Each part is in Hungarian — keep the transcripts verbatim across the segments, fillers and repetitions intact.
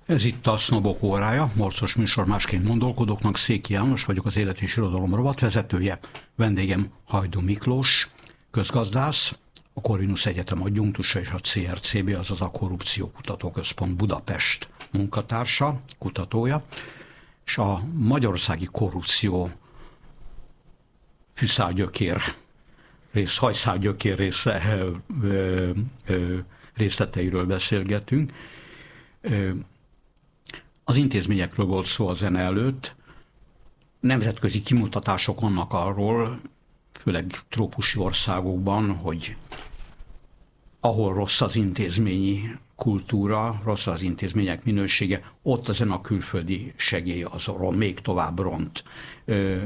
Ez itt a Sznobok órája, morcos műsor másként gondolkodóknak. Széki János vagyok, az Élet és Irodalom rovatvezetője. Vendégem Hajdú Miklós, közgazdász, a Corvinus Egyetem adjunktusa és a cé er cé bé, azaz a Korrupció Kutatóközpont Budapest munkatársa, kutatója, és a magyarországi korrupció fűszálgyökér rész, hajszálgyökér része, ö, ö, részleteiről beszélgetünk. Ö, Az intézményekről volt szó a zene előtt. Nemzetközi kimutatások vannak arról, főleg trópusi országokban, hogy ahol rossz az intézményi kultúra, rossz az intézmények minősége, ott ezen a külföldi segély azonról még tovább ront. Ö,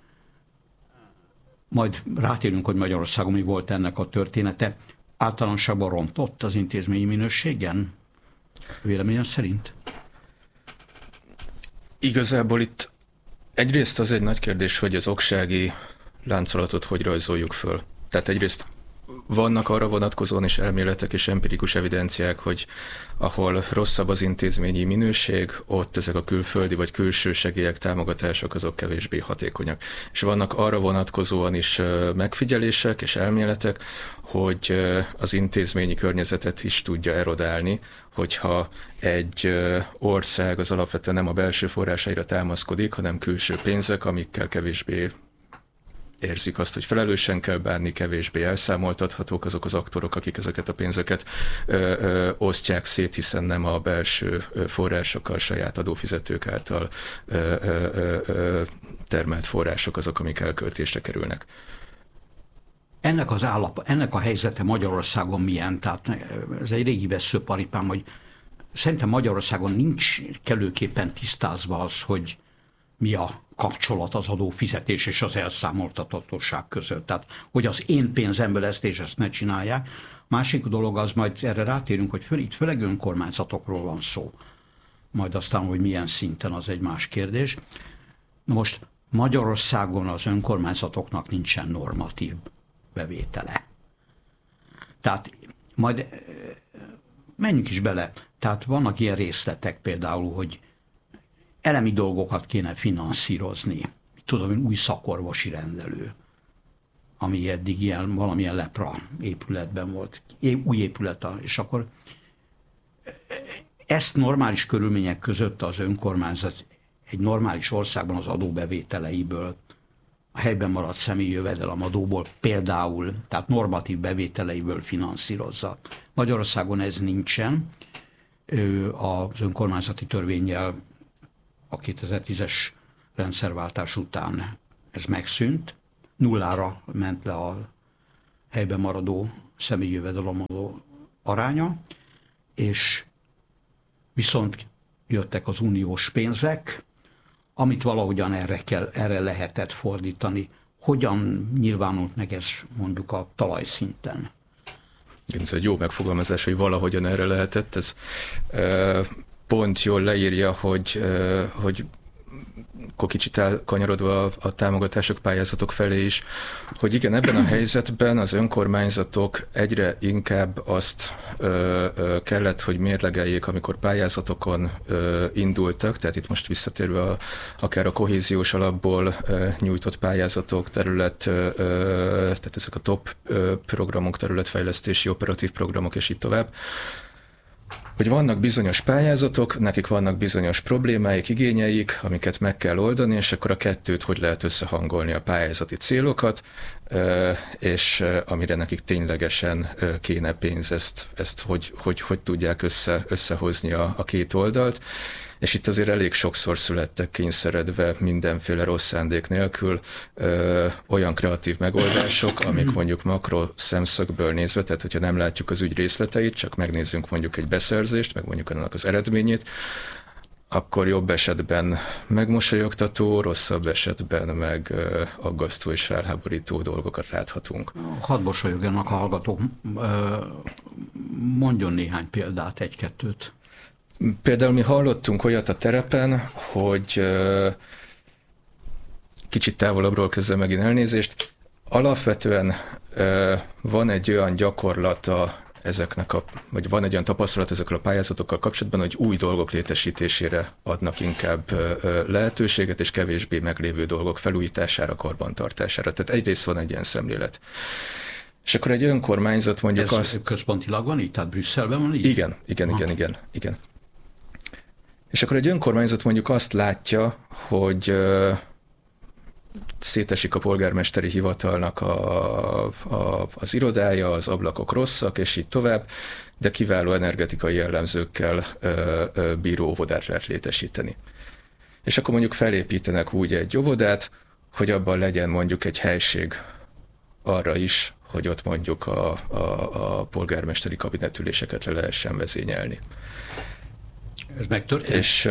majd rátérünk, hogy Magyarországon mi volt ennek a története. Általánosságban rontott az intézményi minőségen? Véleményem szerint? Igazából itt egyrészt az egy nagy kérdés, hogy az oksági láncolatot hogy rajzoljuk föl. Tehát egyrészt vannak arra vonatkozóan is elméletek és empirikus evidenciák, hogy ahol rosszabb az intézményi minőség, ott ezek a külföldi vagy külső segélyek, támogatások azok kevésbé hatékonyak. És vannak arra vonatkozóan is megfigyelések és elméletek, hogy az intézményi környezetet is tudja erodálni, hogyha egy ország az alapvetően nem a belső forrásaira támaszkodik, hanem külső pénzek, amikkel kevésbé érzik azt, hogy felelősen kell bánni, kevésbé elszámoltathatók azok az aktorok, akik ezeket a pénzeket ö, ö, osztják szét, hiszen nem a belső forrásokkal, saját adófizetők által ö, ö, ö, termelt források azok, amik elköltésre kerülnek. Ennek az állap, ennek a helyzete Magyarországon milyen? Tehát ez egy régi veszőparipám, hogy szerintem Magyarországon nincs kellőképpen tisztázva az, hogy mi a kapcsolat az adófizetés és az elszámoltathatóság között. Tehát, hogy az én pénzemből ezt és ezt ne csinálják. Másik dolog az, majd erre rátérünk, hogy föl, itt főleg önkormányzatokról van szó. Majd aztán, hogy milyen szinten, az egy más kérdés. Na most Magyarországon az önkormányzatoknak nincsen normatív bevétele. Tehát majd menjünk is bele. Tehát vannak ilyen részletek például, hogy elemi dolgokat kéne finanszírozni. Tudom, új szakorvosi rendelő, ami eddig ilyen, valamilyen lepra épületben volt, új épület, és akkor ezt normális körülmények között az önkormányzat egy normális országban az adóbevételeiből, a helyben maradt személyi jövedelemadóból például, tehát normatív bevételeiből finanszírozza. Magyarországon ez nincsen. Az önkormányzati törvénnyel a kétezer-tízes rendszerváltás után ez megszűnt. Nullára ment le a helyben maradó személyi jövedelemadó aránya, és viszont jöttek az uniós pénzek, amit valahogyan erre, kell, erre lehetett fordítani. Hogyan nyilvánult meg ez mondjuk a talajszinten? Ez egy jó megfogalmazás, hogy valahogyan erre lehetett. Ez pont jól leírja, hogy, hogy akkor kicsit elkanyarodva a, a támogatások, pályázatok felé is, hogy igen, ebben a helyzetben az önkormányzatok egyre inkább azt ö, ö, kellett, hogy mérlegeljék, amikor pályázatokon ö, indultak, tehát itt most visszatérve a, akár a kohéziós alapból ö, nyújtott pályázatok, terület, ö, ö, tehát ezek a top ö, programok, területfejlesztési operatív programok, és így tovább, hogy vannak bizonyos pályázatok, nekik vannak bizonyos problémáik, igényeik, amiket meg kell oldani, és akkor a kettőt hogy lehet összehangolni, a pályázati célokat, és amire nekik ténylegesen kéne pénz, ezt, ezt hogy, hogy, hogy tudják össze, összehozni a, a két oldalt. És itt azért elég sokszor születtek kényszeredve mindenféle rossz szándék nélkül ö, olyan kreatív megoldások, amik mondjuk makro szemszögből nézve, tehát hogyha nem látjuk az ügy részleteit, csak megnézzünk mondjuk egy beszerzést, meg mondjuk annak az eredményét, akkor jobb esetben megmosolyogtató, rosszabb esetben meg ö, aggasztó és felháborító dolgokat láthatunk. Hadd mosolyogjanak a hallgatók, mondjon néhány példát, egy-kettőt. Például mi hallottunk olyat a terepen, hogy kicsit távolabbról kezdve megint elnézést, alapvetően van egy olyan gyakorlata ezeknek a, vagy van egy olyan tapasztalat ezekkel a pályázatokkal kapcsolatban, hogy új dolgok létesítésére adnak inkább lehetőséget, és kevésbé meglévő dolgok felújítására, karbantartására. Tehát egyrészt van egy ilyen szemlélet. És akkor egy önkormányzat mondjuk Ez azt... központilag van így? Tehát Brüsszelben van így? Igen, igen, igen, igen, igen. És akkor egy önkormányzat mondjuk azt látja, hogy uh, szétesik a polgármesteri hivatalnak a, a, az irodája, az ablakok rosszak, és így tovább, de kiváló energetikai jellemzőkkel uh, uh, bíró óvodát lehet létesíteni. És akkor mondjuk felépítenek úgy egy óvodát, hogy abban legyen mondjuk egy helység arra is, hogy ott mondjuk a, a, a polgármesteri kabinetüléseket le lehessen vezényelni. Ez megtörtént? És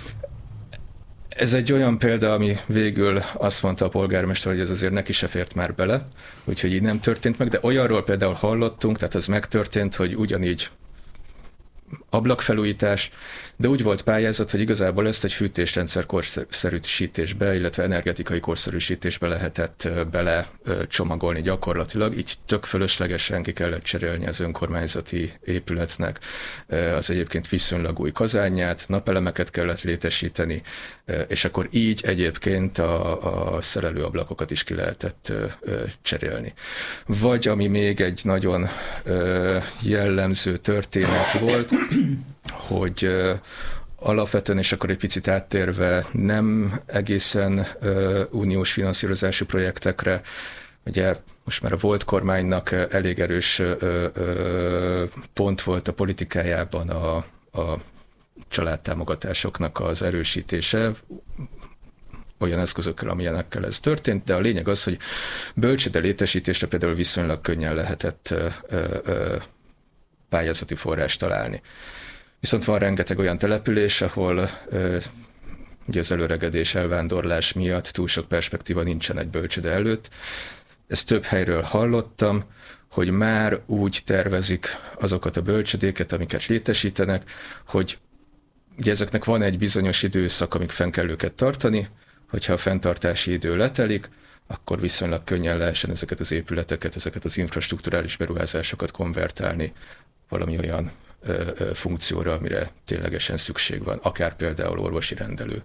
ez egy olyan példa, ami végül azt mondta a polgármester, hogy ez azért neki se fért már bele, úgyhogy így nem történt meg, de olyanról például hallottunk, tehát ez megtörtént, hogy ugyanígy ablakfelújítás, de úgy volt pályázat, hogy igazából ezt egy fűtésrendszer korszerűsítésbe, illetve energetikai korszerűsítésbe lehetett bele csomagolni gyakorlatilag, így tök fölöslegesen ki kellett cserélni az önkormányzati épületnek az egyébként viszonylag új kazánját, napelemeket kellett létesíteni, és akkor így egyébként a, a szerelőablakokat is ki lehetett cserélni. Vagy ami még egy nagyon jellemző történet volt, hogy uh, alapvetően, és akkor egy picit áttérve nem egészen uh, uniós finanszírozású projektekre, ugye most már a volt kormánynak elég erős uh, uh, pont volt a politikájában a, a családtámogatásoknak az erősítése, olyan eszközökkel, amilyenekkel ez történt, de a lényeg az, hogy bölcsőde létesítésre például viszonylag könnyen lehetett uh, uh, pályázati forrást találni. Viszont van rengeteg olyan település, ahol ö, ugye az előregedés, elvándorlás miatt túl sok perspektíva nincsen egy bölcsőde előtt. Ezt több helyről hallottam, hogy már úgy tervezik azokat a bölcsödéket, amiket létesítenek, hogy ugye ezeknek van egy bizonyos időszak, amíg fenn kell őket tartani, hogyha a fenntartási idő letelik, akkor viszonylag könnyen lehessen ezeket az épületeket, ezeket az infrastrukturális beruházásokat konvertálni valami olyan ö, ö, funkcióra, amire ténylegesen szükség van, akár például orvosi rendelő.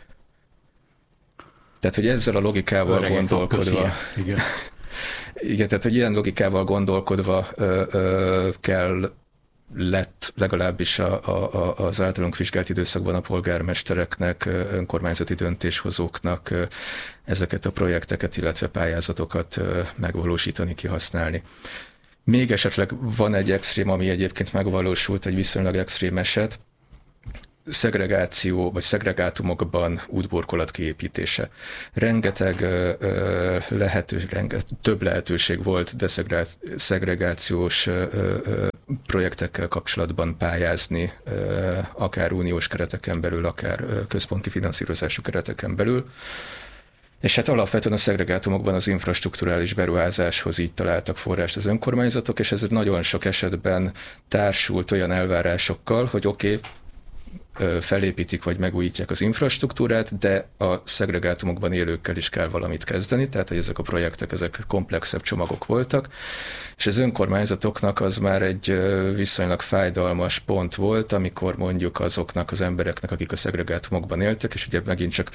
Tehát, hogy ezzel a logikával Öregen gondolkodva... Igen. Igen, tehát, hogy ilyen logikával gondolkodva ö, ö, kell lett legalábbis a, a, az általunk vizsgált időszakban a polgármestereknek, önkormányzati döntéshozóknak ezeket a projekteket, illetve pályázatokat megvalósítani, kihasználni. Még esetleg van egy extrém, ami egyébként megvalósult, egy viszonylag extrém eset, szegregáció vagy szegregátumokban útburkolat kiépítése. Rengeteg ö, lehető, renget, több lehetőség volt deszegregációs ö, ö, projektekkel kapcsolatban pályázni, ö, akár uniós kereteken belül, akár ö, központi finanszírozású kereteken belül. És hát alapvetően a szegregátumokban az infrastrukturális beruházáshoz így találtak forrást az önkormányzatok, és ez nagyon sok esetben társult olyan elvárásokkal, hogy oké, okay, felépítik vagy megújítják az infrastruktúrát, de a szegregátumokban élőkkel is kell valamit kezdeni, tehát hogy ezek a projektek, ezek komplexebb csomagok voltak, és az önkormányzatoknak az már egy viszonylag fájdalmas pont volt, amikor mondjuk azoknak az embereknek, akik a szegregátumokban éltek, és ugye megint csak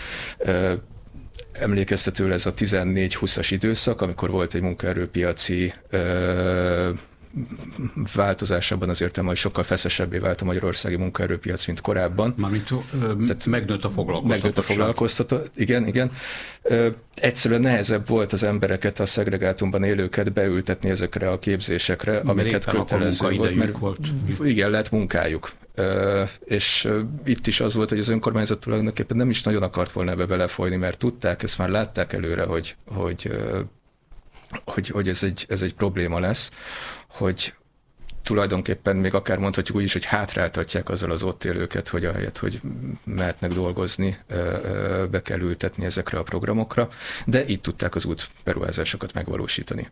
emlékeztető ez a tizennégy-húszas időszak, amikor volt egy munkaerőpiaci ö, változásában az értelme, hogy sokkal feszesebbé vált a magyarországi munkaerőpiac, mint korábban. Mármint Tehát megnőtt a foglalkoztatás. Megnőtt a foglalkoztatás, igen, igen. Ö, egyszerűen nehezebb volt az embereket, a szegregátumban élőket beültetni ezekre a képzésekre, mert amiket kötelező volt, mert volt. Igen, lett munkájuk. Uh, és uh, itt is az volt, hogy az önkormányzat tulajdonképpen nem is nagyon akart volna ebbe belefolyni, mert tudták, ezt már látták előre, hogy, hogy, uh, hogy, hogy ez, egy, ez egy probléma lesz, hogy tulajdonképpen még akár mondhatjuk úgy is, hogy hátráltatják azzal az ott élőket, hogy ahelyett, hogy mehetnek dolgozni, uh, be kell ültetni ezekre a programokra, de itt tudták az útberuházásokat megvalósítani.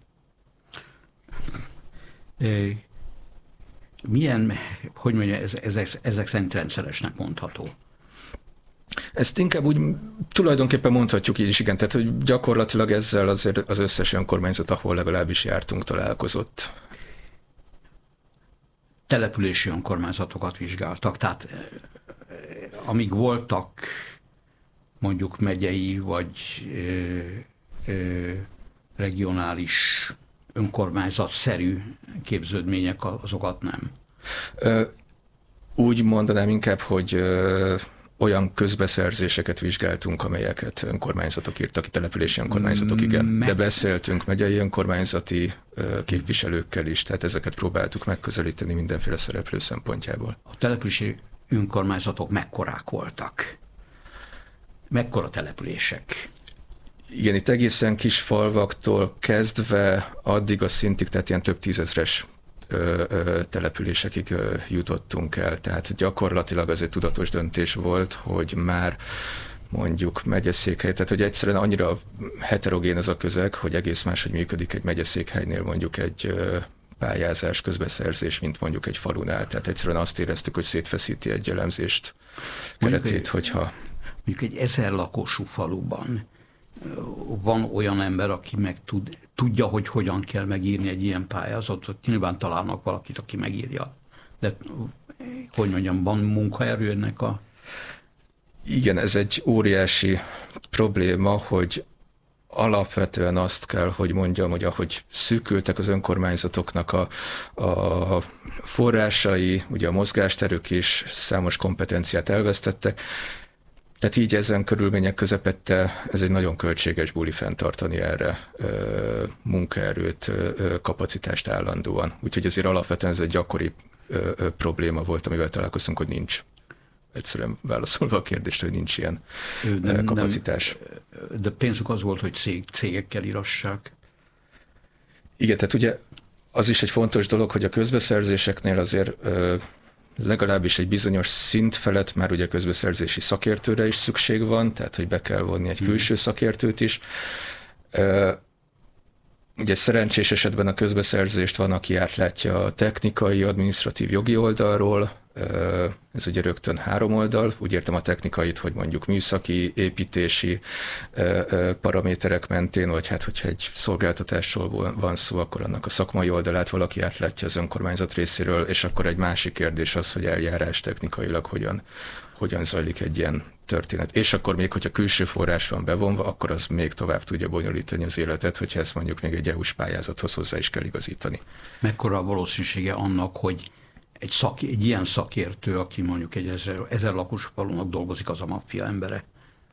É. Milyen, hogy mondja, ez, ez, ezek szerint rendszeresnek mondható? Ezt inkább úgy tulajdonképpen mondhatjuk így is, igen, tehát hogy gyakorlatilag ezzel azért az összes önkormányzat, ahol legalábbis jártunk, találkozott. települési önkormányzatokat vizsgáltak, tehát amíg voltak mondjuk megyei vagy ö, ö, regionális önkormányzatszerű képződmények, azokat nem. Ö, úgy mondanám inkább, hogy ö, olyan közbeszerzéseket vizsgáltunk, amelyeket önkormányzatok írtak ki, települési önkormányzatok, igen. Meg... De beszéltünk megyei önkormányzati ö, képviselőkkel is, tehát ezeket próbáltuk megközelíteni mindenféle szereplő szempontjából. A települési önkormányzatok mekkorák voltak? Mekkora települések? Igen, itt egészen kis falvaktól kezdve addig a szintig, tehát ilyen több tízezres ö, ö, településekig ö, jutottunk el. Tehát gyakorlatilag az egy tudatos döntés volt, hogy már mondjuk megyeszékhely, tehát hogy egyszerűen annyira heterogén ez a közeg, hogy egész máshogy működik egy megyeszékhelynél mondjuk egy ö, pályázás, közbeszerzés, mint mondjuk egy falunál. Tehát egyszerűen azt éreztük, hogy szétfeszíti egy elemzést keretét, egy, hogyha... Mondjuk egy ezer lakosú faluban van olyan ember, aki meg tud, tudja, hogy hogyan kell megírni egy ilyen pályázatot. Nyilván találnak valakit, aki megírja. De hogy mondjam, van munkaerő ennek a... Igen, ez egy óriási probléma, hogy alapvetően azt kell, hogy mondjam, hogy ahogy szűkültek az önkormányzatoknak a, a forrásai, ugye a mozgásterük is számos kompetenciát elvesztettek, tehát így ezen körülmények közepette ez egy nagyon költséges buli fenntartani erre ö, munkaerőt, ö, kapacitást állandóan. Úgyhogy azért alapvetően ez egy gyakori ö, ö, probléma volt, amivel találkoztunk, hogy nincs. Egyszerűen válaszolva a kérdést, hogy nincs ilyen nem, kapacitás. Nem, de pénzük az volt, hogy cég, cégekkel írassák. Igen, tehát ugye az is egy fontos dolog, hogy a közbeszerzéseknél azért ö, legalábbis egy bizonyos szint felett már ugye közbeszerzési szakértőre is szükség van, tehát hogy be kell vonni egy külső szakértőt is. Ö, Ugye szerencsés esetben a közbeszerzést van, aki átlátja a technikai, adminisztratív, jogi oldalról. Ez ugye rögtön három oldal. Úgy értem a technikait, hogy mondjuk műszaki, építési paraméterek mentén, vagy hát, hogyha egy szolgáltatásról van szó, akkor annak a szakmai oldalát valaki átlátja az önkormányzat részéről, és akkor egy másik kérdés az, hogy eljárás technikailag hogyan, hogyan zajlik egy ilyen történet. És akkor még, hogyha külső forrás van bevonva, akkor az még tovább tudja bonyolítani az életet, hogyha ezt mondjuk még egy é u-s pályázathoz hozzá is kell igazítani. Mekkora a valószínűsége annak, hogy egy, szak, egy ilyen szakértő, aki mondjuk egy ezer, ezer lakos falunak dolgozik, az a maffia embere?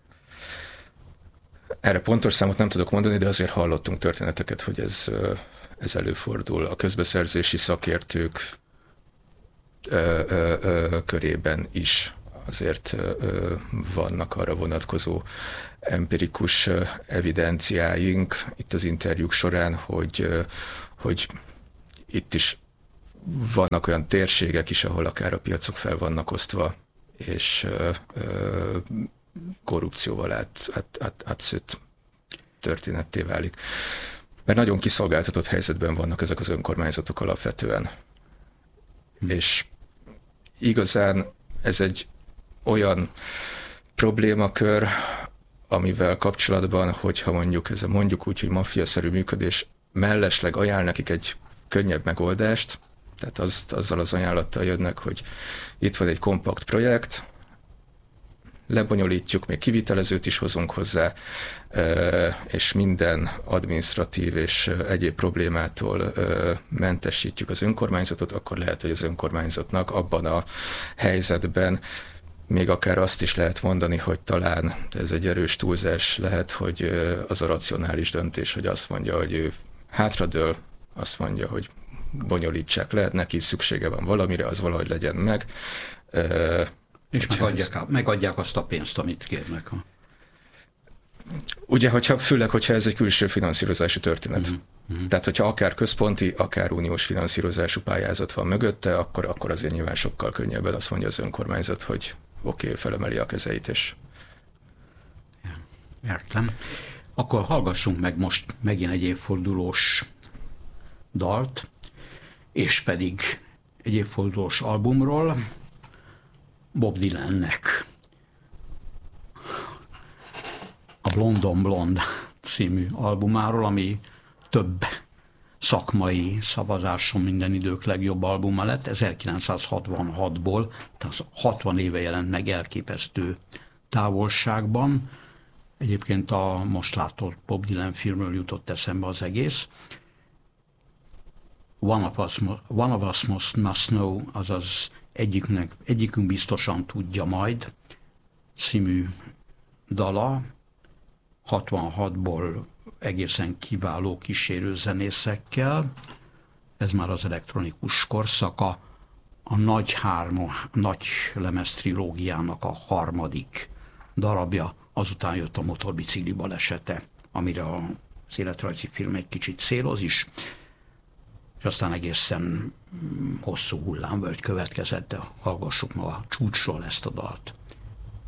Erre pontos számot nem tudok mondani, de azért hallottunk történeteket, hogy ez, ez előfordul. A közbeszerzési szakértők ö, ö, ö, körében is azért ö, vannak arra vonatkozó empirikus ö, evidenciáink itt az interjúk során, hogy, ö, hogy itt is vannak olyan térségek is, ahol akár a piacok fel vannak osztva, és ö, ö, korrupcióval át, át, át, átszőtt történetté válik. Mert nagyon kiszolgáltatott helyzetben vannak ezek az önkormányzatok alapvetően. Hmm. És igazán ez egy olyan problémakör, amivel kapcsolatban, hogyha mondjuk ez a mondjuk úgy, hogy maffiaszerű működés mellesleg ajánl nekik egy könnyebb megoldást, tehát az, azzal az ajánlattal jönnek, hogy itt van egy kompakt projekt, lebonyolítjuk, még kivitelezőt is hozunk hozzá, és minden adminisztratív és egyéb problémától mentesítjük az önkormányzatot, akkor lehet, hogy az önkormányzatnak abban a helyzetben még akár azt is lehet mondani, hogy talán ez egy erős túlzás lehet, hogy az a racionális döntés, hogy azt mondja, hogy ő hátradől, azt mondja, hogy bonyolítsák le, neki szüksége van valamire, az valahogy legyen meg. És megadják, ez... megadják azt a pénzt, amit kérnek. Ugye, hogyha, főleg, hogyha ez egy külső finanszírozási történet. Mm-hmm. Tehát, hogyha akár központi, akár uniós finanszírozású pályázat van mögötte, akkor, akkor azért nyilván sokkal könnyebben azt mondja az önkormányzat, hogy oké, okay, felemeli a kezeit, és... Értem. Akkor hallgassunk meg most megint egy évfordulós dalt, és pedig egy évfordulós albumról, Bob Dylannek a Blonde on Blonde című albumáról, ami több szakmai szavazáson minden idők legjobb albuma lett, ezerkilencszázhatvanhatból, tehát hatvan éve jelent meg Elképesztő távolságban. Egyébként a most látott Bob Dylan filmről jutott eszembe az egész. One of us, one of us must, must know, azaz egyikünk, egyikünk biztosan tudja majd, című dala, hatvanhatból egészen kiváló kísérő zenészekkel. Ez már az elektronikus korszaka, a nagy hárma, nagy lemez trilógiának a harmadik darabja, azután jött a Motorbicikli balesete, amire az életrajzi film egy kicsit céloz is, és aztán egészen hosszú hullámvölgy következett, de hallgassuk ma a csúcsról ezt a dalt.